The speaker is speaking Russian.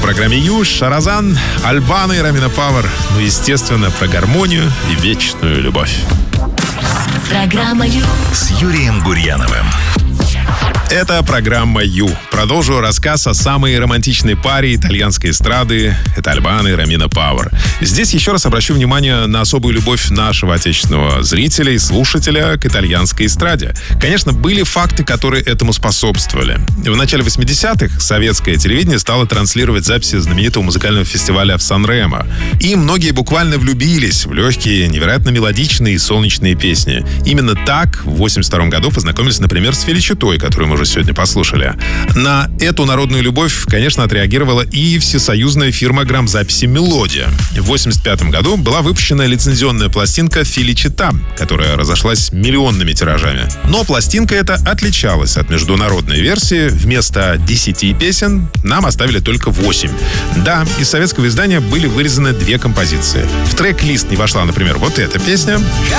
программе «Ю» Шаразан, Албана и Ромина Пауэр. Ну, естественно, про гармонию и вечную любовь. Программа «Ю» с Юрием Гурьяновым. Это программа «Ю». Продолжу рассказ о самой романтичной паре итальянской эстрады. Это Албана и Ромина Пауэр. Здесь еще раз обращу внимание на особую любовь нашего отечественного зрителя и слушателя к итальянской эстраде. Конечно, были факты, которые этому способствовали. В начале 80-х советское телевидение стало транслировать записи знаменитого музыкального фестиваля в Сан-Ремо. И многие буквально влюбились в легкие, невероятно мелодичные и солнечные песни. Именно так в 82 году познакомились, например, с Феличитой, которую мы уже сегодня послушали. На эту народную любовь, конечно, отреагировала и всесоюзная фирма грамзаписи «Мелодия». В 85 году была выпущена лицензионная пластинка «Феличита», которая разошлась миллионными тиражами. Но пластинка эта отличалась от международной версии. Вместо 10 песен нам оставили только 8. Да, из советского издания были вырезаны 2 композиции. В трек-лист не вошла, например, вот эта песня.